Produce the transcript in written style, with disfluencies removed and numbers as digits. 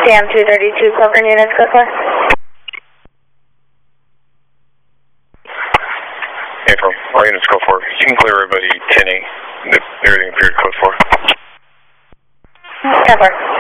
Sam 232, Clover units, go for. April, all units go for. You can clear everybody 10-8. Everything appeared code 4. Cover.